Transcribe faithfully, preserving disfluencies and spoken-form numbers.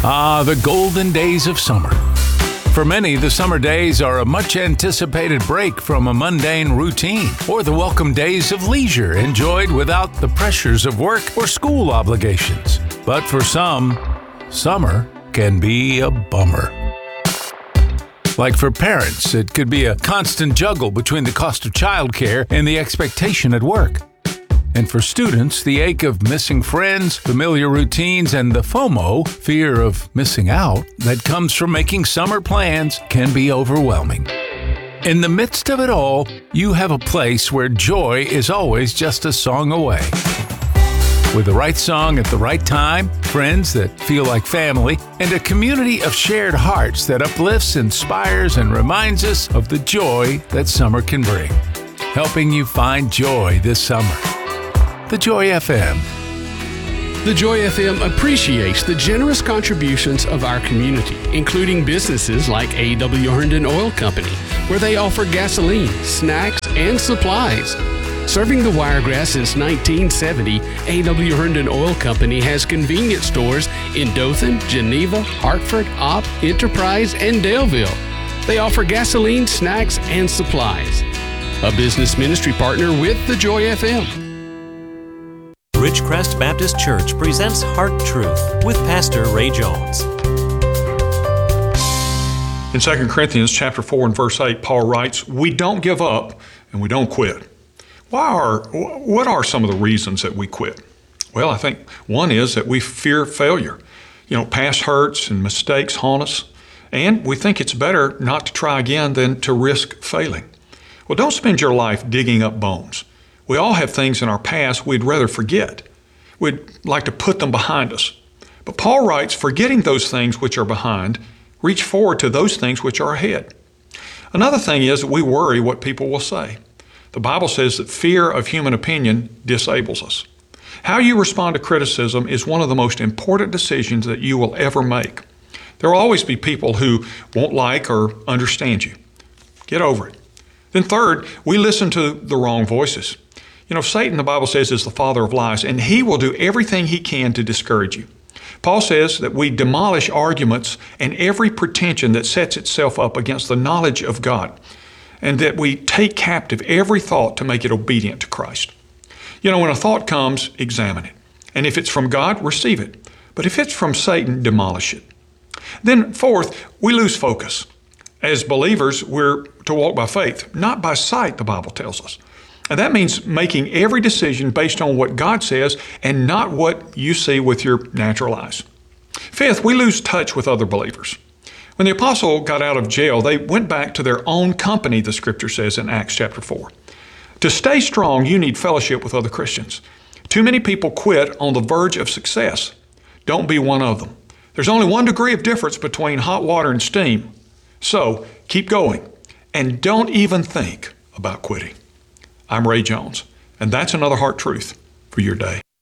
Ah, the golden days of summer. For many, the summer days are a much-anticipated break from a mundane routine, or the welcome days of leisure enjoyed without the pressures of work or school obligations. But for some, summer can be a bummer. Like for parents, it could be a constant juggle between the cost of childcare and the expectation at work. And for students, the ache of missing friends, familiar routines, and the FOMO, fear of missing out, that comes from making summer plans can be overwhelming. In the midst of it all, you have a place where joy is always just a song away. With the right song at the right time, friends that feel like family, and a community of shared hearts that uplifts, inspires, and reminds us of the joy that summer can bring. Helping you find joy this summer. The Joy F M. The Joy F M appreciates the generous contributions of our community, including businesses like A W Herndon Oil Company, where they offer gasoline, snacks, and supplies. Serving the Wiregrass since nineteen seventy, A W Herndon Oil Company has convenience stores in Dothan, Geneva, Hartford, Opp, Enterprise, and Daleville. They offer gasoline, snacks, and supplies. A business ministry partner with the Joy F M. Ridgecrest Baptist Church presents Heart Truth with Pastor Ray Jones. In Second Corinthians chapter four and verse eight, Paul writes, "We don't give up and we don't quit." Why are, what are some of the reasons that we quit? Well, I think one is that we fear failure. You know, past hurts and mistakes haunt us, and we think it's better not to try again than to risk failing. Well, don't spend your life digging up bones. We all have things in our past we'd rather forget. We'd like to put them behind us. But Paul writes, forgetting those things which are behind, reach forward to those things which are ahead. Another thing is that we worry what people will say. The Bible says that fear of human opinion disables us. How you respond to criticism is one of the most important decisions that you will ever make. There will always be people who won't like or understand you. Get over it. Then third, we listen to the wrong voices. You know, Satan, the Bible says, is the father of lies, and he will do everything he can to discourage you. Paul says that we demolish arguments and every pretension that sets itself up against the knowledge of God, and that we take captive every thought to make it obedient to Christ. You know, when a thought comes, examine it. And if it's from God, receive it. But if it's from Satan, demolish it. Then fourth, we lose focus. As believers, we're to walk by faith, not by sight, the Bible tells us. And that means making every decision based on what God says and not what you see with your natural eyes. Fifth, we lose touch with other believers. When the apostle got out of jail, they went back to their own company, the scripture says in Acts chapter four. To stay strong, you need fellowship with other Christians. Too many people quit on the verge of success. Don't be one of them. There's only one degree of difference between hot water and steam. So keep going and don't even think about quitting. I'm Ray Jones, and that's another Heart Truth for your day.